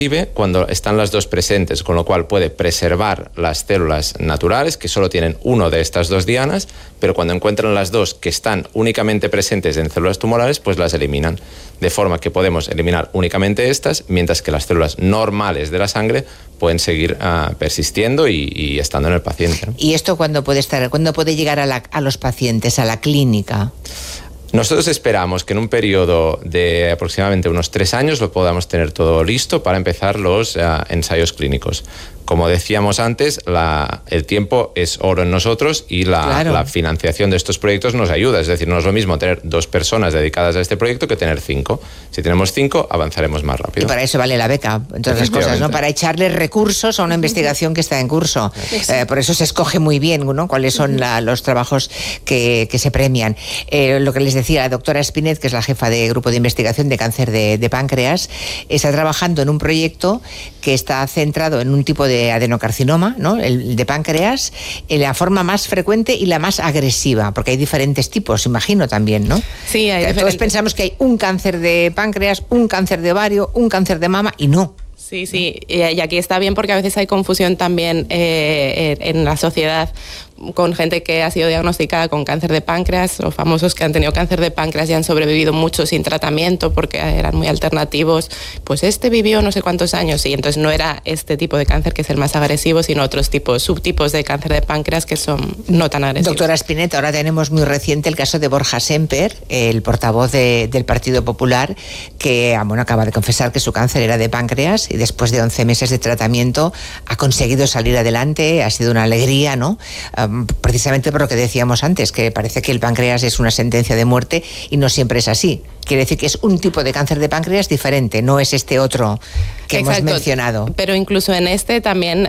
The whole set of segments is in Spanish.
cuando están las dos presentes, con lo cual puede preservar las células naturales que solo tienen uno de estas dos dianas, pero cuando encuentran las dos que están únicamente presentes en células tumorales, pues las eliminan. De forma que podemos eliminar únicamente estas, mientras que las células normales de la sangre pueden seguir persistiendo y estando en el paciente, ¿no? ¿Y esto cuándo puede llegar a los pacientes, a la clínica? Nosotros esperamos que en un periodo de aproximadamente unos 3 años lo podamos tener todo listo para empezar los ensayos clínicos. Como decíamos antes, el tiempo es oro en nosotros y la financiación de estos proyectos nos ayuda. Es decir, no es lo mismo tener 2 personas dedicadas a este proyecto que tener 5. Si tenemos 5, avanzaremos más rápido. Y para eso vale la beca, entre otras cosas, ¿no? Para echarle recursos a una investigación que está en curso. Por eso se escoge muy bien, ¿no?, cuáles son los trabajos que se premian. Lo que les decía la doctora Espinet, que es la jefa de grupo de investigación de cáncer de páncreas, está trabajando en un proyecto que está centrado en un tipo de adenocarcinoma, ¿no?, el de páncreas, en la forma más frecuente y la más agresiva, porque hay diferentes tipos, imagino también, ¿no? Sí, hay diferentes. Todos pensamos que hay un cáncer de páncreas, un cáncer de ovario, un cáncer de mama, y no. Sí, y aquí está bien porque a veces hay confusión también en la sociedad con gente que ha sido diagnosticada con cáncer de páncreas o famosos que han tenido cáncer de páncreas y han sobrevivido mucho sin tratamiento porque eran muy alternativos. Pues vivió no sé cuántos años y entonces no era este tipo de cáncer que es el más agresivo, sino otros subtipos de cáncer de páncreas que son no tan agresivos. Doctora Espinet, ahora tenemos muy reciente el caso de Borja Semper, el portavoz del Partido Popular, que acaba de confesar que su cáncer era de páncreas y después de 11 meses de tratamiento ha conseguido salir adelante. Ha sido una alegría, ¿no? Precisamente por lo que decíamos antes, que parece que el páncreas es una sentencia de muerte y no siempre es así. Quiere decir que es un tipo de cáncer de páncreas diferente, no es este otro que hemos mencionado. Pero incluso en también,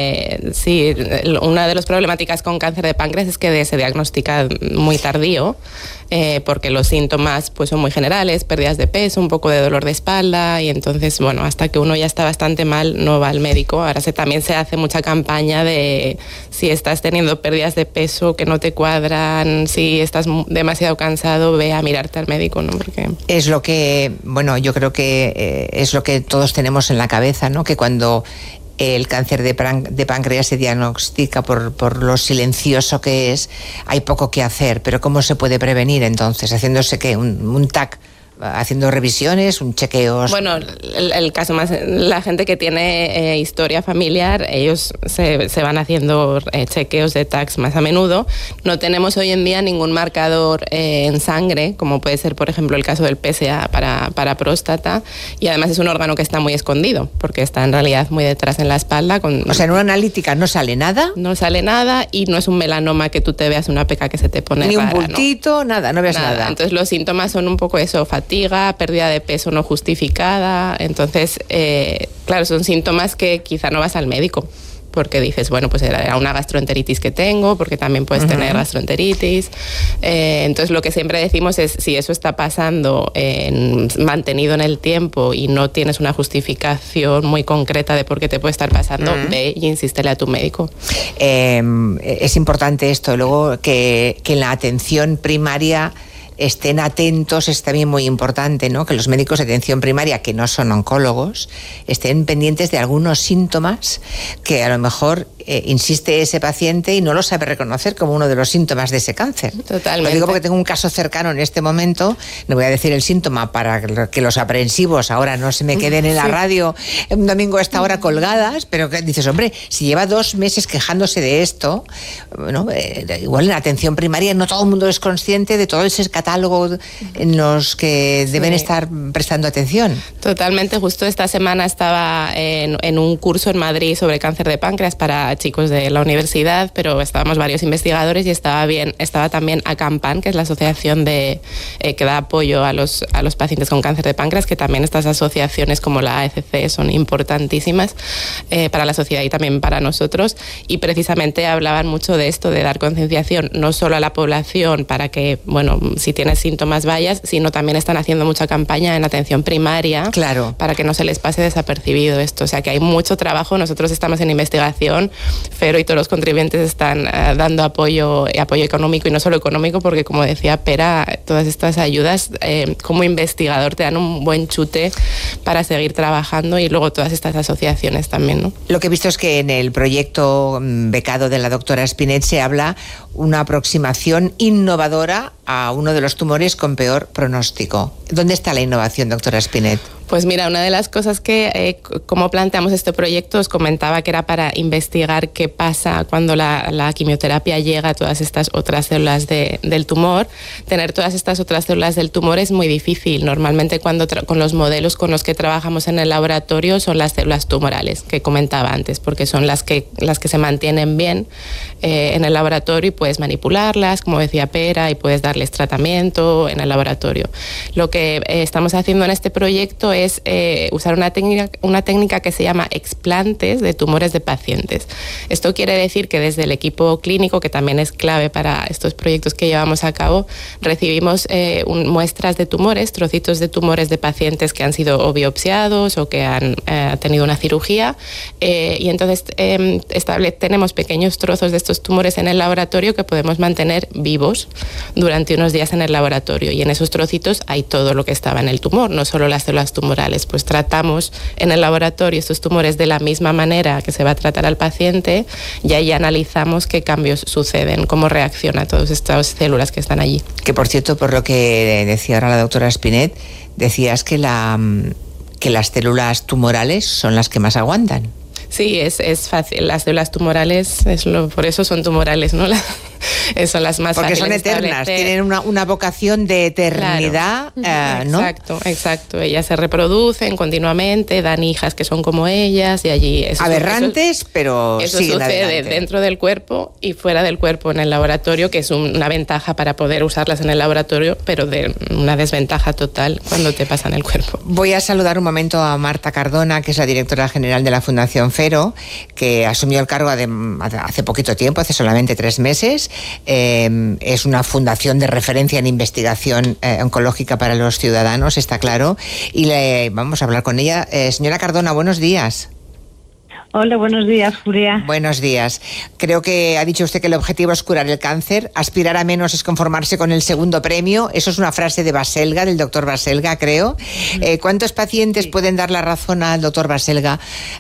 una de las problemáticas con cáncer de páncreas es que se diagnostica muy tardío, porque los síntomas pues son muy generales, pérdidas de peso, un poco de dolor de espalda, y entonces, hasta que uno ya está bastante mal, no va al médico. Ahora también se hace mucha campaña de si estás teniendo pérdidas de peso que no te cuadran, si estás demasiado cansado, ve a mirarte al médico, ¿no? Porque es lo que, yo creo que es lo que todos tenemos en la cabeza, ¿no? Que cuando el cáncer de páncreas se diagnostica por lo silencioso que es, hay poco que hacer. Pero ¿cómo se puede prevenir entonces? ¿Haciéndose qué? ¿Un TAC? ¿Haciendo revisiones, un chequeo? Bueno, el caso más, la gente que tiene historia familiar, ellos se van haciendo chequeos de TACs más a menudo. No tenemos hoy en día ningún marcador en sangre, como puede ser, por ejemplo, el caso del PSA para próstata, y además es un órgano que está muy escondido, porque está en realidad muy detrás en la espalda. O sea, en una analítica no sale nada. No sale nada y no es un melanoma que tú te veas una peca que se te pone ni rara, un bultito, no ves nada. Entonces los síntomas son un poco eso, fatiga, pérdida de peso no justificada. Entonces, claro, son síntomas que quizá no vas al médico porque dices, pues era una gastroenteritis que tengo, porque también puedes tener gastroenteritis. Entonces, lo que siempre decimos es, si eso está pasando mantenido en el tiempo y no tienes una justificación muy concreta de por qué te puede estar pasando, ve y insístele a tu médico. Es importante esto, luego que en la atención primaria estén atentos, es también muy importante, ¿no? Que los médicos de atención primaria, que no son oncólogos, estén pendientes de algunos síntomas que a lo mejor insiste ese paciente y no lo sabe reconocer como uno de los síntomas de ese cáncer. Totalmente. Lo digo porque tengo un caso cercano en este momento, no voy a decir el síntoma para que los aprensivos ahora no se me queden en la radio un domingo a esta hora colgadas, pero que dices, hombre, si lleva 2 meses quejándose de esto, igual en la atención primaria no todo el mundo es consciente de todo ese catálogo en los que deben estar prestando atención. Totalmente. Justo esta semana estaba en un curso en Madrid sobre cáncer de páncreas para chicos de la universidad, pero estábamos varios investigadores y estaba también ACAMPAN, que es la asociación que da apoyo a los pacientes con cáncer de páncreas, que también estas asociaciones como la AECC son importantísimas para la sociedad y también para nosotros, y precisamente hablaban mucho de esto, de dar concienciación no solo a la población para que, si tienes síntomas vayas, sino también están haciendo mucha campaña en atención primaria, claro, para que no se les pase desapercibido esto. O sea que hay mucho trabajo. Nosotros estamos en investigación, Fero y todos los contribuyentes están dando apoyo económico, y no solo económico, porque como decía Pera, todas estas ayudas como investigador te dan un buen chute para seguir trabajando, y luego todas estas asociaciones también, ¿no? Lo que he visto es que en el proyecto becado de la doctora Spinet se habla una aproximación innovadora a uno de los tumores con peor pronóstico. ¿Dónde está la innovación, doctora Spinet? Pues mira, una de las cosas que, como planteamos este proyecto, os comentaba que era para investigar qué pasa cuando la quimioterapia llega a todas estas otras células del tumor. Tener todas estas otras células del tumor es muy difícil. Normalmente con los modelos con los que trabajamos en el laboratorio son las células tumorales, que comentaba antes, porque son las que se mantienen bien en el laboratorio, y puedes manipularlas, como decía Pera, y puedes darles tratamiento en el laboratorio. Lo que estamos haciendo en este proyecto es usar una técnica que se llama explantes de tumores de pacientes. Esto quiere decir que desde el equipo clínico, que también es clave para estos proyectos que llevamos a cabo, recibimos muestras de tumores, trocitos de tumores de pacientes que han sido o biopsiados o que han tenido una cirugía, y entonces tenemos pequeños trozos de estos tumores en el laboratorio que podemos mantener vivos durante unos días en el laboratorio, y en esos trocitos hay todo lo que estaba en el tumor, no solo las células tumorales. Pues tratamos en el laboratorio estos tumores de la misma manera que se va a tratar al paciente, y ahí analizamos qué cambios suceden, cómo reacciona todas estas células que están allí. Que por cierto, por lo que decía ahora la doctora Spinet, decías que las células tumorales son las que más aguantan. Sí, es fácil. Las células tumorales, por eso son tumorales, ¿no? Son las más porque fáciles. Porque son eternas, tienen una vocación de eternidad, claro. ¿no? Exacto. Ellas se reproducen continuamente, dan hijas que son como ellas, y allí... Aberrantes, pero eso siguen sucede adelante. Dentro del cuerpo y fuera del cuerpo en el laboratorio, que es una ventaja para poder usarlas en el laboratorio, pero de una desventaja total cuando te pasan el cuerpo. Voy a saludar un momento a Marta Cardona, que es la directora general de la Fundación Fero, que asumió el cargo hace poquito tiempo, hace solamente 3 meses. Es una fundación de referencia en investigación oncológica para los ciudadanos, está claro, y vamos a hablar con ella. Señora Cardona, buenos días. Hola, buenos días, Julia. Buenos días. Creo que ha dicho usted que el objetivo es curar el cáncer. Aspirar a menos es conformarse con el segundo premio. Eso es una frase de Baselga, del doctor Baselga, creo. ¿Cuántos pacientes pueden dar la razón al doctor Baselga,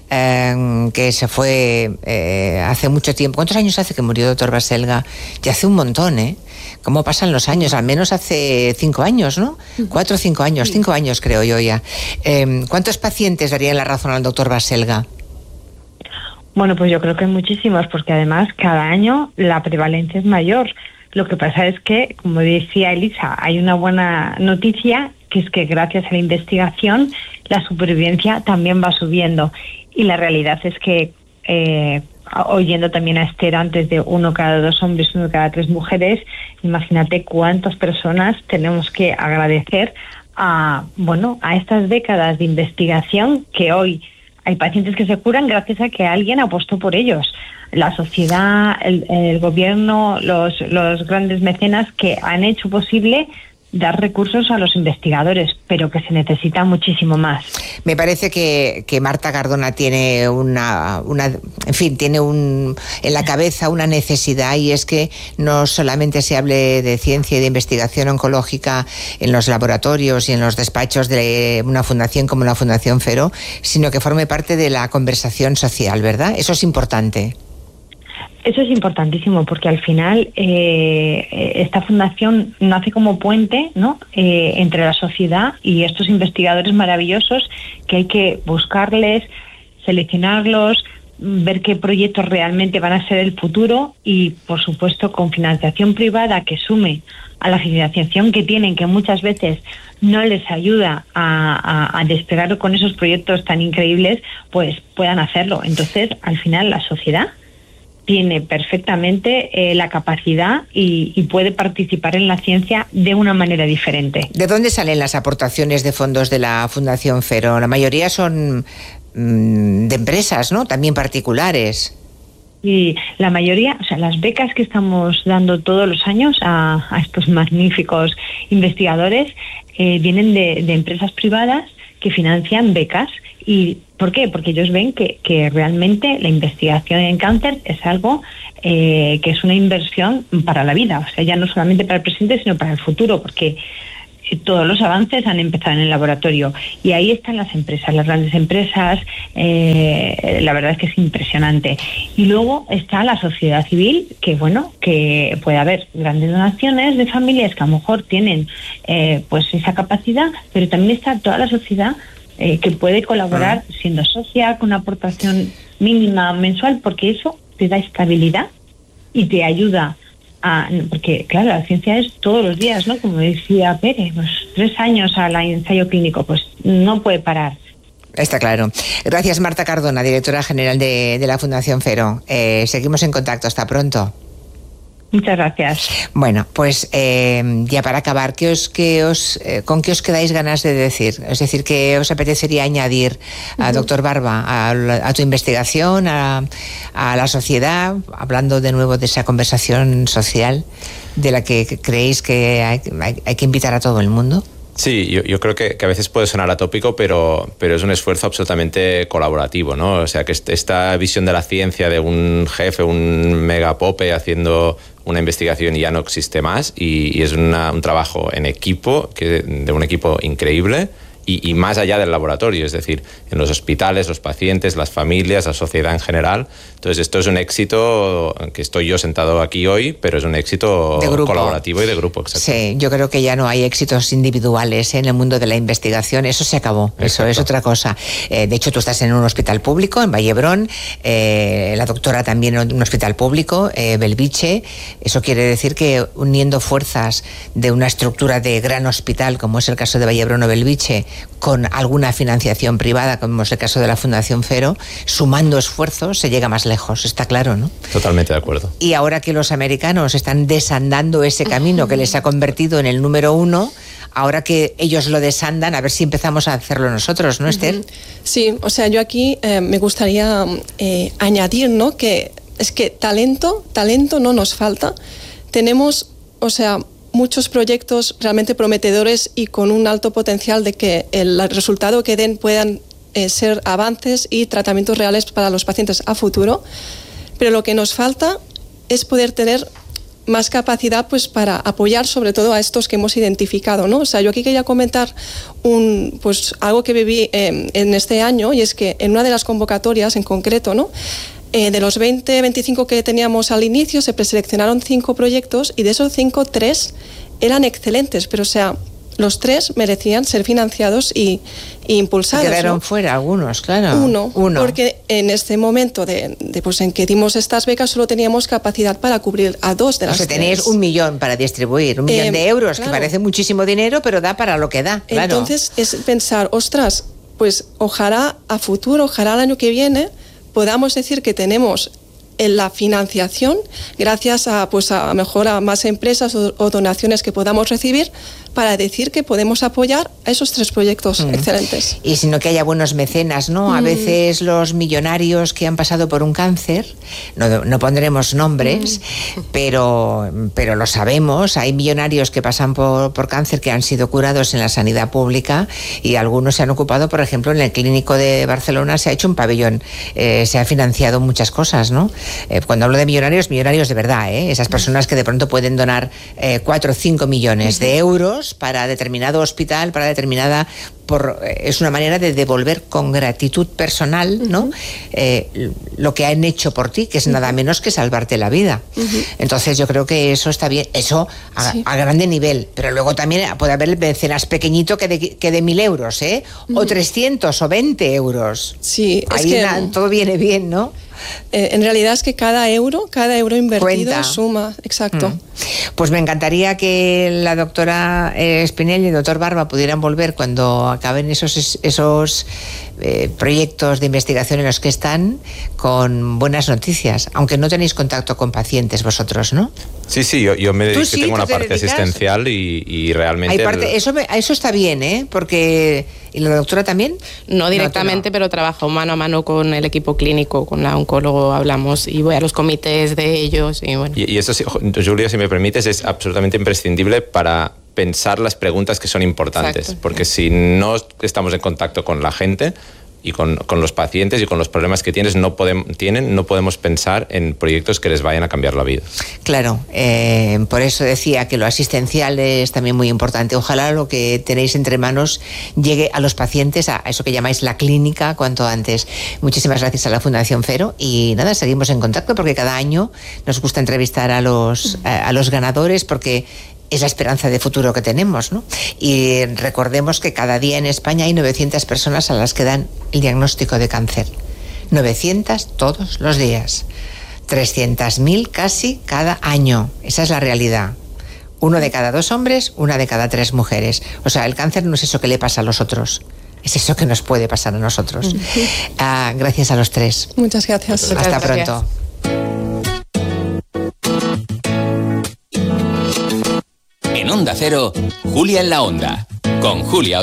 que se fue hace mucho tiempo? ¿Cuántos años hace que murió el doctor Baselga? Ya hace un montón, ¿eh? ¿Cómo pasan los años? Al menos hace 5 años, ¿no? 4 o 5 años. 5 años creo yo ya. ¿Cuántos pacientes darían la razón al doctor Baselga? Bueno, pues yo creo que muchísimos, porque además cada año la prevalencia es mayor. Lo que pasa es que, como decía Elisa, hay una buena noticia, que es que gracias a la investigación la supervivencia también va subiendo. Y la realidad es que, oyendo también a Esther antes de 1 cada 2 hombres, 1 cada 3 mujeres, imagínate cuántas personas tenemos que agradecer a estas décadas de investigación, que hoy hay pacientes que se curan gracias a que alguien apostó por ellos. La sociedad, el gobierno, los grandes mecenas que han hecho posible dar recursos a los investigadores, pero que se necesita muchísimo más. Me parece que Marta Cardona tiene tiene en la cabeza una necesidad, y es que no solamente se hable de ciencia y de investigación oncológica en los laboratorios y en los despachos de una fundación como la Fundación Fero, sino que forme parte de la conversación social, ¿verdad? Eso es importante. Eso es importantísimo, porque al final esta fundación nace como puente, ¿no? Entre la sociedad y estos investigadores maravillosos, que hay que buscarles, seleccionarlos, ver qué proyectos realmente van a ser el futuro, y por supuesto con financiación privada que sume a la financiación que tienen, que muchas veces no les ayuda a despegar con esos proyectos tan increíbles, pues puedan hacerlo. Entonces, al final la sociedad tiene perfectamente la capacidad y puede participar en la ciencia de una manera diferente. ¿De dónde salen las aportaciones de fondos de la Fundación Fero? La mayoría son de empresas, ¿no? También particulares. Y la mayoría, o sea, las becas que estamos dando todos los años a estos magníficos investigadores vienen de empresas privadas que financian becas. ¿Y por qué? Porque ellos ven que realmente la investigación en cáncer es algo que es una inversión para la vida, o sea, ya no solamente para el presente, sino para el futuro, porque todos los avances han empezado en el laboratorio y ahí están las empresas, las grandes empresas, la verdad es que es impresionante. Y luego está la sociedad civil, que bueno, que puede haber grandes donaciones de familias que a lo mejor tienen pues esa capacidad, pero también está toda la sociedad que puede colaborar siendo socia, con una aportación mínima mensual, porque eso te da estabilidad y te ayuda porque claro, la ciencia es todos los días, ¿no? Como decía Pere, pues 3 años al ensayo clínico, pues no puede parar. Está claro. Gracias, Marta Cardona, directora general de la Fundación FERO. Seguimos en contacto. Hasta pronto. Muchas gracias. Bueno, pues ya para acabar, ¿con qué os quedáis ganas de decir? Es decir, ¿qué os apetecería añadir, doctor Barba, a tu investigación, a la sociedad, hablando de nuevo de esa conversación social de la que creéis que hay que invitar a todo el mundo? Sí, yo creo que a veces puede sonar atópico, pero es un esfuerzo absolutamente colaborativo, ¿no? O sea, que esta visión de la ciencia de un jefe, un megapope haciendo una investigación ya no existe más y es un trabajo en equipo, de un equipo increíble y más allá del laboratorio, es decir, en los hospitales, los pacientes, las familias, la sociedad en general. Entonces esto es un éxito que estoy yo sentado aquí hoy, pero es un éxito colaborativo y de grupo. Exacto. Sí, yo creo que ya no hay éxitos individuales en el mundo de la investigación, eso se acabó, eso es otra cosa. De hecho, tú estás en un hospital público, en Vallebrón, la doctora también en un hospital público, Belviche. Eso quiere decir que uniendo fuerzas de una estructura de gran hospital, como es el caso de Vallebrón o Belviche, con alguna financiación privada, como es el caso de la Fundación FERO, sumando esfuerzos se llega más lejos, está claro, ¿no? Totalmente de acuerdo. Y ahora que los americanos están desandando ese camino que les ha convertido en el número 1, ahora que ellos lo desandan, a ver si empezamos a hacerlo nosotros, ¿no, Esther? Sí, o sea, yo aquí me gustaría añadir, ¿no?, que es que talento no nos falta. Tenemos, o sea, muchos proyectos realmente prometedores y con un alto potencial de que el resultado que den puedan ser avances y tratamientos reales para los pacientes a futuro, pero lo que nos falta es poder tener más capacidad pues para apoyar sobre todo a estos que hemos identificado, ¿no? O sea, yo aquí quería comentar algo que viví en este año, y es que en una de las convocatorias en concreto, ¿no?, de los 25 que teníamos al inicio, se preseleccionaron 5 proyectos y de esos 5, 3 eran excelentes, pero o sea, los 3 merecían ser financiados y impulsados. Quedaron, ¿no?, fuera algunos, claro. Uno, porque en este momento pues en que dimos estas becas solo teníamos capacidad para cubrir a 2 de las 3. Tenéis 1 millón para distribuir, 1 millón de euros, claro, que parece muchísimo dinero, pero da para lo que da, claro. Entonces es pensar, ostras, pues ojalá a futuro, ojalá el año que viene podamos decir que tenemos en la financiación, gracias a mejor a más empresas o donaciones que podamos recibir, para decir que podemos apoyar a esos 3 proyectos excelentes. Y sino que haya buenos mecenas, ¿no? A veces los millonarios que han pasado por un cáncer, no pondremos nombres, pero lo sabemos, hay millonarios que pasan por cáncer que han sido curados en la sanidad pública y algunos se han ocupado, por ejemplo, en el Clínico de Barcelona se ha hecho un pabellón, se ha financiado muchas cosas, ¿no? Cuando hablo de millonarios de verdad, esas personas que de pronto pueden donar 4 o 5 millones de euros para determinado hospital, para determinada... es una manera de devolver con gratitud personal, ¿no?, lo que han hecho por ti, que es nada menos que salvarte la vida. Entonces yo creo que eso está bien, eso a grande nivel, pero luego también puede haber el mecenas pequeñito que de 1.000 euros, o 300 o 20 euros. Sí, ahí todo viene bien, ¿no? En realidad es que cada euro invertido cuenta. Suma, exacto. Pues me encantaría que la doctora Spinelli y el doctor Barba pudieran volver cuando acaben esos proyectos de investigación en los que están, con buenas noticias, aunque no tenéis contacto con pacientes vosotros, ¿no? Sí, yo me dedico, sí, tengo una parte asistencial y realmente... Eso está bien, ¿eh? Porque... ¿Y la doctora también? No directamente, pero trabajo mano a mano con el equipo clínico, con la oncólogo hablamos y voy a los comités de ellos. Y bueno. Y eso, Julia, si me permites, es absolutamente imprescindible para pensar las preguntas que son importantes. Exacto. Porque si no estamos en contacto con la gente y con los pacientes y con los problemas que no podemos pensar en proyectos que les vayan a cambiar la vida. Claro, por eso decía que lo asistencial es también muy importante. Ojalá lo que tenéis entre manos llegue a los pacientes, a eso que llamáis la clínica, cuanto antes. Muchísimas gracias a la Fundación FERO y nada, seguimos en contacto porque cada año nos gusta entrevistar a los ganadores porque es la esperanza de futuro que tenemos, ¿no? Y recordemos que cada día en España hay 900 personas a las que dan el diagnóstico de cáncer. 900 todos los días. 300.000 casi cada año. Esa es la realidad. 1 de cada 2 hombres, 1 de cada 3 mujeres. O sea, el cáncer no es eso que le pasa a los otros. Es eso que nos puede pasar a nosotros. Gracias a los 3. Muchas gracias. Hasta pronto. En Onda Cero, Julia en la Onda, con Julia Otero.